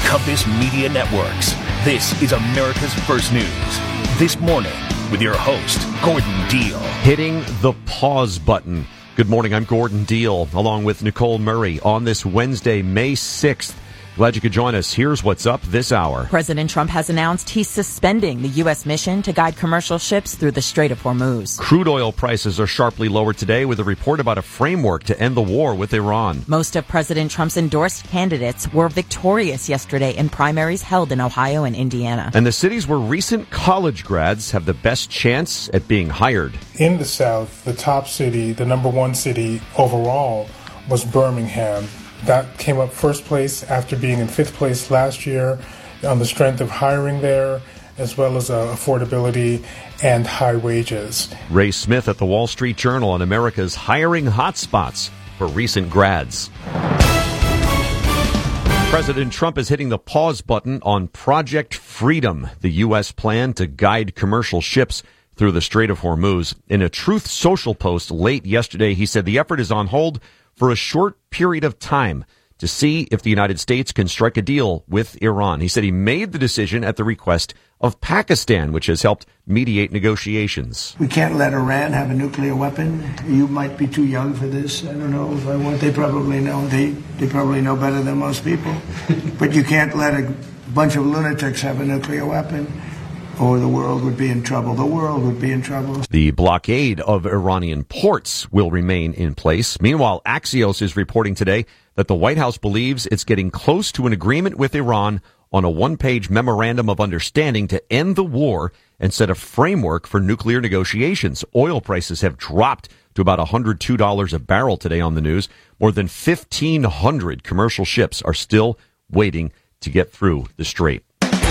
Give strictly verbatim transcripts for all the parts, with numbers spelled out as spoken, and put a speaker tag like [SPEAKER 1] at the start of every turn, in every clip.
[SPEAKER 1] Compass Media Networks. This is America's First News. This morning with your host, Gordon Deal.
[SPEAKER 2] Hitting the pause button. Good morning, I'm Gordon Deal, along with Nicole Murray on this Wednesday, May sixth. Glad you could join us. Here's what's up this hour.
[SPEAKER 3] President Trump has announced he's suspending the U S mission to guide commercial ships through the Strait of Hormuz.
[SPEAKER 2] Crude oil prices are sharply lower today with a report about a framework to end the war with Iran.
[SPEAKER 3] Most of President Trump's endorsed candidates were victorious yesterday in primaries held in Ohio and Indiana.
[SPEAKER 2] And the cities where recent college grads have the best chance at being hired.
[SPEAKER 4] In the South, the top city, the number one city overall, was Birmingham. That came up first place after being in fifth place last year on the strength of hiring there, as well as uh, affordability and high wages.
[SPEAKER 2] Ray Smith at the Wall Street Journal on America's hiring hotspots for recent grads. President Trump is hitting the pause button on Project Freedom, the U S plan to guide commercial ships through the Strait of Hormuz. In a Truth Social post late yesterday, he said the effort is on hold for a short period of time to see if the United States can strike a deal with Iran. He said he made the decision at the request of Pakistan, which has helped mediate negotiations.
[SPEAKER 5] We can't let Iran have a nuclear weapon. You might be too young for this. I don't know if I want. They probably know. They, they probably know better than most people. But you can't let a bunch of lunatics have a nuclear weapon, or the world would be in trouble. The world would be in trouble.
[SPEAKER 2] The blockade of Iranian ports will remain in place. Meanwhile, Axios is reporting today that the White House believes it's getting close to an agreement with Iran on a one-page memorandum of understanding to end the war and set a framework for nuclear negotiations. Oil prices have dropped to about one hundred two dollars a barrel today on the news. More than fifteen hundred commercial ships are still waiting to get through the strait.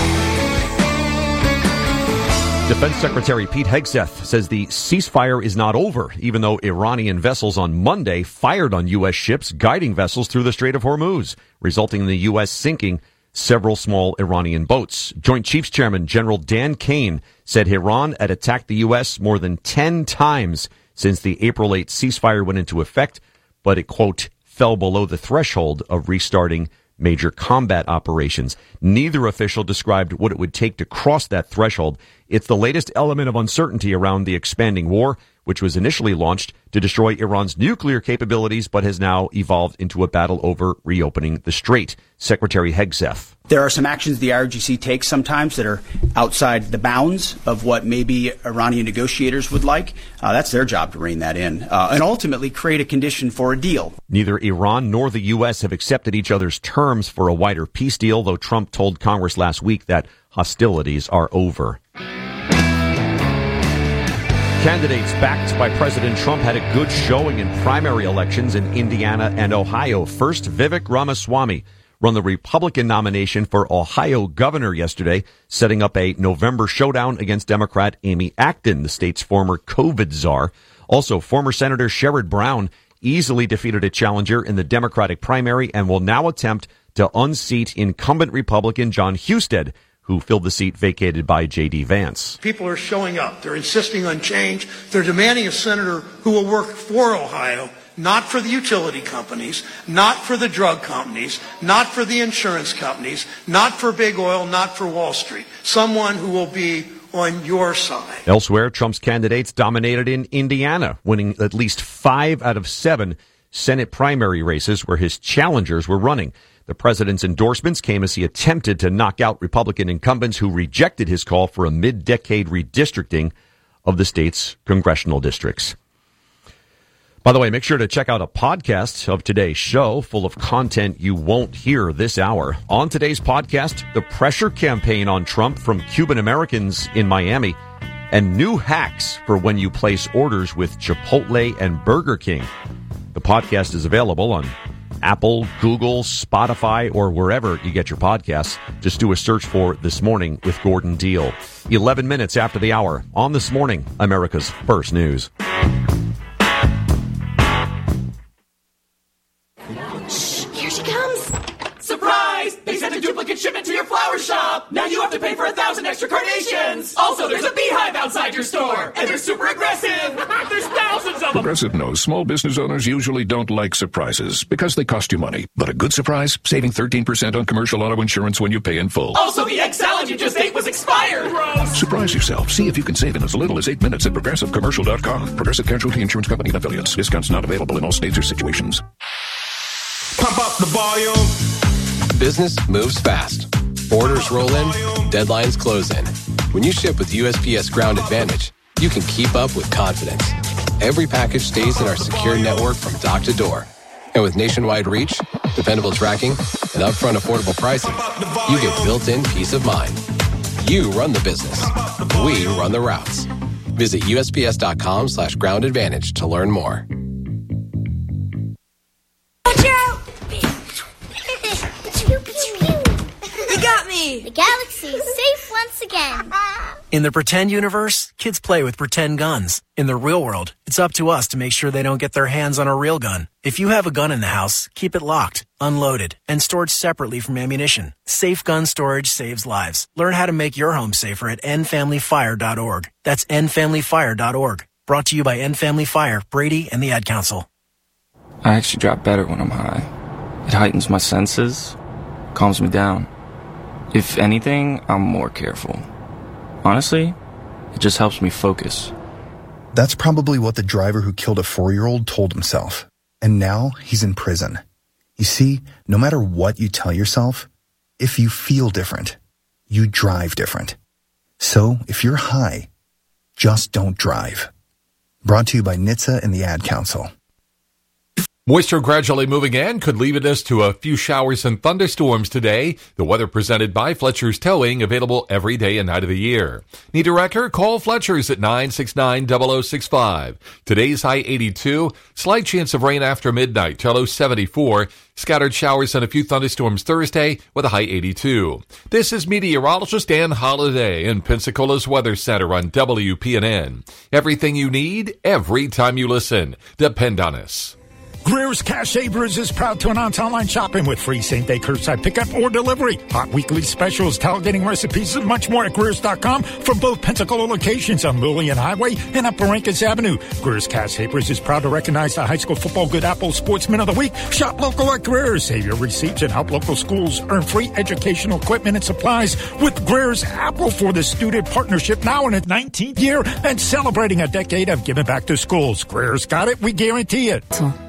[SPEAKER 2] Defense Secretary Pete Hegseth says the ceasefire is not over, even though Iranian vessels on Monday fired on U S ships guiding vessels through the Strait of Hormuz, resulting in the U S sinking several small Iranian boats. Joint Chiefs Chairman General Dan Kane said Iran had attacked the U S more than ten times since the April eighth ceasefire went into effect, but it, quote, fell below the threshold of restarting major combat operations. Neither official described what it would take to cross that threshold. It's the latest element of uncertainty around the expanding war, which was initially launched to destroy Iran's nuclear capabilities, but has now evolved into a battle over reopening the strait. Secretary Hegseth.
[SPEAKER 6] There are some actions the I R G C takes sometimes that are outside the bounds of what maybe Iranian negotiators would like. Uh, that's their job to rein that in uh, and ultimately create a condition for a deal.
[SPEAKER 2] Neither Iran nor the U S have accepted each other's terms for a wider peace deal, though Trump told Congress last week that hostilities are over. Candidates backed by President Trump had a good showing in primary elections in Indiana and Ohio. First, Vivek Ramaswamy won the Republican nomination for Ohio governor yesterday, setting up a November showdown against Democrat Amy Acton, the state's former COVID czar. Also, former Senator Sherrod Brown easily defeated a challenger in the Democratic primary and will now attempt to unseat incumbent Republican John Husted, who filled the seat vacated by J D. Vance.
[SPEAKER 7] People are showing up. They're insisting on change. They're demanding a senator who will work for Ohio, not for the utility companies, not for the drug companies, not for the insurance companies, not for big oil, not for Wall Street. Someone who will be on your side.
[SPEAKER 2] Elsewhere, Trump's candidates dominated in Indiana, winning at least five out of seven Senate primary races where his challengers were running. The president's endorsements came as he attempted to knock out Republican incumbents who rejected his call for a mid-decade redistricting of the state's congressional districts. By the way, make sure to check out a podcast of today's show full of content you won't hear this hour. On today's podcast, the pressure campaign on Trump from Cuban Americans in Miami and new hacks for when you place orders with Chipotle and Burger King. The podcast is available on Apple, Google, Spotify, or wherever you get your podcasts. Just do a search for This Morning with Gordon Deal. eleven minutes after the hour on This Morning, America's First News.
[SPEAKER 8] Shh, here she comes. Surprise! They sent a duplicate get shipment to your flower shop. Now you have to pay for a thousand extra carnations. Also, there's a beehive outside your store, and they're super aggressive. There's thousands of them.
[SPEAKER 9] Progressive knows small business owners usually don't like surprises because they cost you money. But a good surprise, saving thirteen percent on commercial auto insurance when you pay in full.
[SPEAKER 8] Also, the egg salad you just ate was expired. Gross.
[SPEAKER 9] Surprise yourself. See if you can save in as little as eight minutes at progressive commercial dot com. Progressive Casualty Insurance Company and affiliates. Discounts not available in all states or situations.
[SPEAKER 10] Pump up the volume.
[SPEAKER 11] Business moves fast. Orders roll in, deadlines close in. When you ship with U S P S Ground Advantage, you can keep up with confidence. Every package stays in our secure network from dock to door. And with nationwide reach, dependable tracking, and upfront affordable pricing, you get built-in peace of mind. You run the business. We run the routes. Visit U S P S dot com slash ground advantage to learn more.
[SPEAKER 12] You got me! The galaxy is safe once again.
[SPEAKER 13] In the pretend universe, kids play with pretend guns. In the real world, it's up to us to make sure they don't get their hands on a real gun. If you have a gun in the house, keep it locked, unloaded, and stored separately from ammunition. Safe gun storage saves lives. Learn how to make your home safer at end family fire dot org. That's end family fire dot org. Brought to you by End Family Fire, Brady, and the Ad Council.
[SPEAKER 14] I actually drop better when I'm high. It heightens my senses, calms me down. If anything, I'm more careful. Honestly, it just helps me focus.
[SPEAKER 15] That's probably what the driver who killed a four-year-old told himself. And now he's in prison. You see, no matter what you tell yourself, if you feel different, you drive different. So if you're high, just don't drive. Brought to you by N H T S A and the Ad Council.
[SPEAKER 16] Moisture gradually moving in could leave us to a few showers and thunderstorms today. The weather presented by Fletcher's Towing, available every day and night of the year. Need a wrecker? Call Fletcher's at nine six nine, zero zero six five. Today's high eighty-two. Slight chance of rain after midnight till low seventy-four. Scattered showers and a few thunderstorms Thursday with a high eighty-two. This is meteorologist Dan Holliday in Pensacola's Weather Center on W P N N. Everything you need, every time you listen. Depend on us.
[SPEAKER 17] Greer's Cash Savers is proud to announce online shopping with free same-day curbside pickup or delivery. Hot weekly specials, tailgating recipes, and much more at Greer's dot com from both Pensacola locations on Lillian Highway and Upper Rancus Avenue. Greer's Cash Savers is proud to recognize the High School Football Good Apple Sportsman of the Week. Shop local at Greer's. Save your receipts and help local schools earn free educational equipment and supplies with Greer's Apple for the Student Partnership, now in its nineteenth year and celebrating a decade of giving back to schools. Greer's got it. We guarantee it.